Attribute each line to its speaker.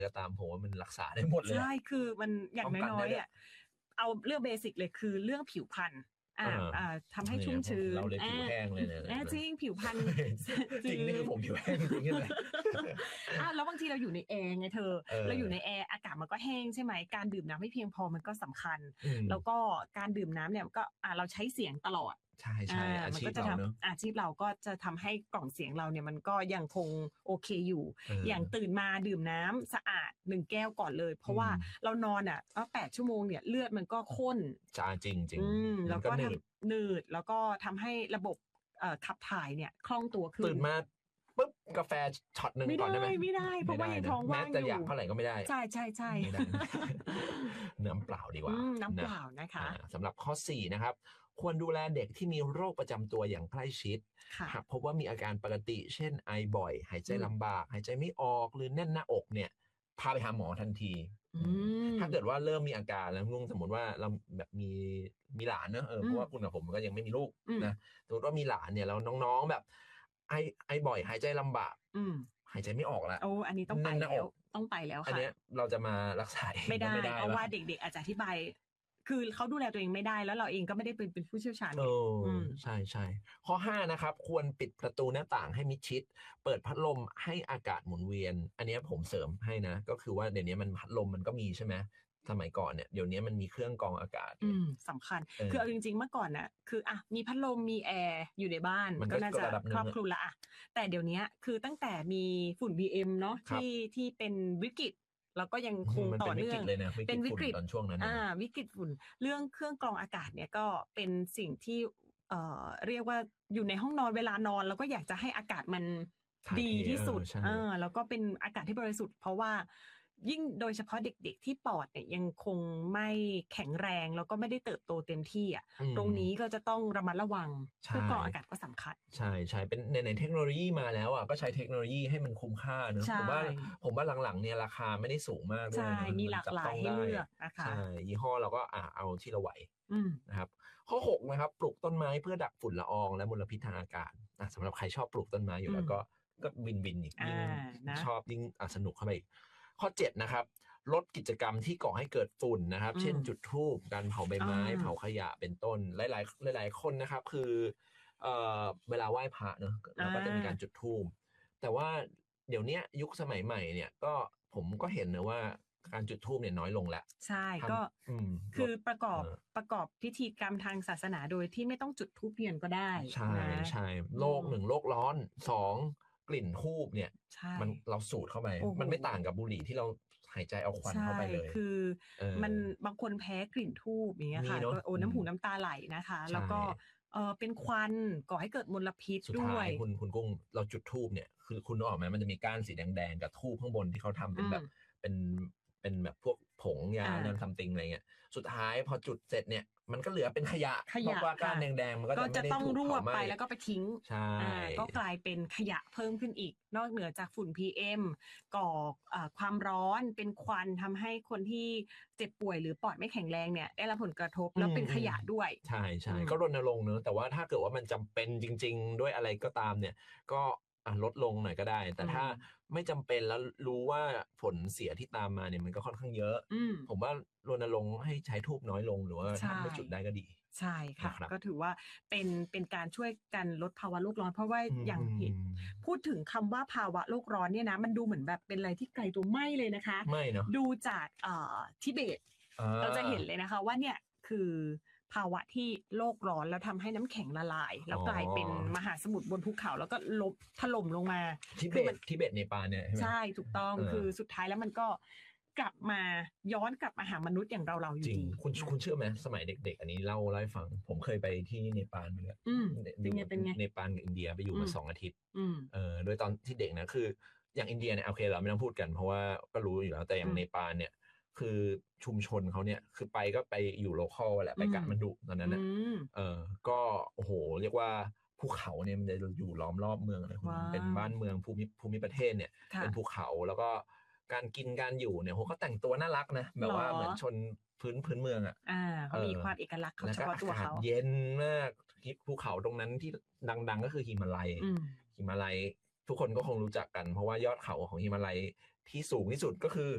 Speaker 1: ก็ตามผมว่ามันรักษาได้หมดเลย
Speaker 2: ใช่คือมันอย่างน้อยๆอ่ะเอาเรื่องเบสิกเลยคือเรื่องผิวพรรณทำให้ชุ่มชื้น
Speaker 1: เราเลยผิวแห้งเลยเนี่ย
Speaker 2: จริงผิวพรรณ
Speaker 1: จริงนี่คือผมผิวแห้งจริงเลย
Speaker 2: แล้วบางทีเราอยู่ในแอร์ไงเธอเราอยู่ในแอร์อากาศมันก็แห้งใช่ไหมการดื่มน้ำให้เพียงพอมันก็สำคัญแล้วก็การดื่มน้ำเนี่ยก็เราใช้เสียงตลอด
Speaker 1: ใช่ใช่อาชีพเราเนอะ
Speaker 2: อาชีพเราก็จะทำให้กล่องเสียงเราเนี่ยมันก็ยังคงโอเคอยู่อย่างตื่นมาดื่มน้ำสะอาด1แก้วก่อนเลยเพราะว่าเรานอน8 ชั่วโมงเนี่ยเลือดมันก็ข้น
Speaker 1: จริงจริง
Speaker 2: แล้วก็หนืดแล้วก็ทำให้ระบบขับถ่ายเนี่ยคล่องตัวขึ้น
Speaker 1: ตื่นมาปุ๊บกาแฟช็อตหนึ่งก่อนได้ไหม
Speaker 2: ไม่ได้เพราะว่ายังท้องว่างอยู่
Speaker 1: แม้แต่อยากเท่าไหร่ก็ไม่ได้
Speaker 2: ใช่
Speaker 1: ไม่ได้น้ำเปล่าดีกว่า
Speaker 2: น้ำเปล่านะคะ
Speaker 1: สำหรับข้อ4นะครับควรดูแลเด็กที่มีโรคประจำตัวอย่างใกล้ชิดหากพบว่ามีอาการปกติเช่นไอบ่อยหายใจลำบากหายใจไม่ออกหรือแน่นหน้าอกเนี่ยพาไปหาหมอทันทีถ้าเกิดว่าเริ่มมีอาการแล้วลุงสมมติว่าเราแบบมีหลานเนอะเพราะว่าคุณกับผมก็ยังไม่มีลูกนะสมมติว่ามีหลานเนี่ยแล้วน้องๆแบบไอบ่อยหายใจลำบากหายใจไม่ออกแล้ว
Speaker 2: อันนี้ต้องไปแล้วค่ะ
Speaker 1: อันนี้เราจะมารักษา
Speaker 2: ไม่ได้เพราะว่าเด็กๆอาจจะอธิบายคือเขาดูแลตัวเองไม่ได้แล้วเราเองก็ไม่ได้เป็นผู้เชี่ยวชาญ
Speaker 1: ใช่ข้อ5นะครับควรปิดประตูหน้าต่างให้มิดชิดเปิดพัดลมให้อากาศหมุนเวียนอันนี้ผมเสริมให้นะก็คือว่าเดี๋ยวนี้มันพัดลมมันก็มีใช่ไหมสมัยก่อนเนี่ยเดี๋ยวนี้มันมีเครื่องกรองอากาศ
Speaker 2: สำคัญคือเอาจริงๆเมื่อก่อนน่ะคือมีพัดลมมีแอร์อยู่ในบ้านก็น่าจะครอบคลุมละแต่เดี๋ยวนี้คือตั้งแต่มีฝุ่น PM เนาะที่เป็นวิกฤตแล้วก็ยังคงต่อเนื่อง
Speaker 1: เป็นวิกฤตตอนช่วงนั้น
Speaker 2: วิกฤตฝุ่นเรื่องเครื่องกรองอากาศเนี่ยก็เป็นสิ่งที่เรียกว่าอยู่ในห้องนอนเวลานอนแล้วก็อยากจะให้อากาศมันดีที่สุดแล้วก็เป็นอากาศที่บริสุทธิ์เพราะว่ายิ่งโดยเฉพาะเด็กๆที่ปอดเนี่ยยังคงไม่แข็งแรงแล้วก็ไม่ได้เติบโตเต็มที่ตรงนี้ก็จะต้องระมัดระวังเครื่องกรองอากาศก็สำคัญ
Speaker 1: ใช่เป็นในเทคโนโลยีมาแล้วก็ใช้เทคโนโลยีให้มันคุ้มค่าเนอะผมว่าหลังๆเนี่ยราคาไม่ได้สูงมากด้วย
Speaker 2: มีหลากหลายให้เลือกนะคะ
Speaker 1: ใช่ยี่ห้อเราก็เอาที่เราไหวนะครับข้อ6นะครับปลูกต้นไม้เพื่อดักฝุ่นละอองและมลพิษทางอากาศสำหรับใครชอบปลูกต้นไม้อยู่แล้วก็วินอีกยิ่งชอบยิ่งสนุกเข้าไปอีกข้อ7นะครับลดกิจกรรมที่ก่อให้เกิดฝุ่นนะครับเช่นจุดธูปการเผาใบไม้เผาขยะเป็นต้นหลายคนนะครับคือเวลาไหว้พระเนอะเราก็จะมีการจุดธูปแต่ว่าเดี๋ยวนี้ยุคสมัยใหม่เนี่ยก็ผมก็เห็นนะว่าการจุดธูปเนี่ยน้อยลงแล้ว
Speaker 2: ใช่ก็คือประกอบพิธีกรรมทางศาสนาโดยที่ไม่ต้องจุดธูปเทียนก็ได้
Speaker 1: ใช่โลก1โลกร้อน2กลิ่นธูปเนี่ยมันเราสูดเข้าไปมันไม่ต่างกับบุหรี่ที่เราหายใจเอาควันเข้าไปเลย
Speaker 2: คือมันบางคนแพ้กลิ่นธูปอย่างเงี้ยค่ะน้ำหูน้ำตาไหลนะคะแล้วก็เป็นควันก่อให้เกิดมลพิษด้วยสุดท้าย
Speaker 1: คุณกุ้งเราจุดธูปเนี่ยคือคุณนึกออกไหมมันจะมีก้านสีแดงๆกับธูปข้างบนที่เขาทำเป็นแบบเป็นแบบพวกผงยาน้ำซัมติงอะไรเงี้ยสุดท้ายพอจุดเสร็จเนี่ยมันก็เหลือเป็นขยะเพราะว่าก้านแดงๆมันก็จะ
Speaker 2: ต้องรวบไปแล้วก็ไปทิ้ง
Speaker 1: ใช่
Speaker 2: ก็กลายเป็นขยะเพิ่มขึ้นอีกนอกเหนือจากฝุ่น PM ก่อความร้อนเป็นควันทำให้คนที่เจ็บป่วยหรือปอดไม่แข็งแรงเนี่ยได้รับผลกระทบแล้วเป็นขยะด้วย
Speaker 1: ใช่ก็รณรงค์เนอะแต่ว่าถ้าเกิดว่ามันจำเป็นจริงๆด้วยอะไรก็ตามเนี่ยก็ลดลงหน่อยก็ได้แต่ถ้าไม่จำเป็นแล้วรู้ว่าผลเสียที่ตามมาเนี่ยมันก็ค่อนข้างเยอะผมว่ารณรงค์ให้ใช้ธูปน้อยลงหรือว่าถ้าไม่จุดได้ก็ดี
Speaker 2: ใช่ค่ะก็ถือว่าเป็นการช่วยกันลดภาวะโลกร้อนเพราะว่าอย่างเห็นพูดถึงคำว่าภาวะโลกร้อนเนี่ยนะมันดูเหมือนแบบเป็นอะไรที่ไกลตัวไม่เลยนะคะ
Speaker 1: ไม่เนาะ
Speaker 2: ดูจากทิเบตเราจะเห็นเลยนะคะว่าเนี่ยคือภาวะที่โลกร้อนแล้วทำให้น้ำแข็งละลายแล้วกลายเป็นมหาสมุทรบนภูเขาแล้วก็ถล่มลงมา
Speaker 1: ทิเบตเนปาลเนี่ย
Speaker 2: ใช่ถูกต้องคือสุดท้ายแล้วมันก็กลับมาย้อนกลับมาหามนุษย์อย่างเราอยู่ดี
Speaker 1: คุณเชื่อไหมสมัยเด็กๆอันนี้เล่าให้ฟังผมเคยไปที่เนปาลมาแล้ว
Speaker 2: เป็นไง
Speaker 1: เนปาลกับอินเดียไปอยู่มา2 อาทิตย์โดยตอนที่เด็กนะคืออย่างอินเดียเนี่ยโอเคเราไม่ต้องพูดกันเพราะว่าก็รู้อยู่แล้วแต่อย่างเนปาลเนี่ยคือชุมชนเขาเนี่ยคือไปก็ไปอยู่โลคอลแหละไปกะมันดุตอนนั้นนะก็โอ้โหเรียกว่าภูเขาเนี่ยมันจะอยู่ล้อมรอบเมืองเลยเป็นบ้านเมืองภูมิประเทศเนี่ยเป็นภูเขาแล้วก็การกินการอยู่เนี่ยเขาแต่งตัวน่ารักนะแบบว่าเหมือนชนพื้นเมือง
Speaker 2: เขามีความเอกลักษณ์เฉพาะตัวเขา
Speaker 1: เย็นมากภูเขาตรงนั้นที่ดังก็คือหิมาลัยทุกคนก็คงรู้จักกันเพราะว่ายอดเขาของหิมาลัยที่สูงที่สุดก็คือ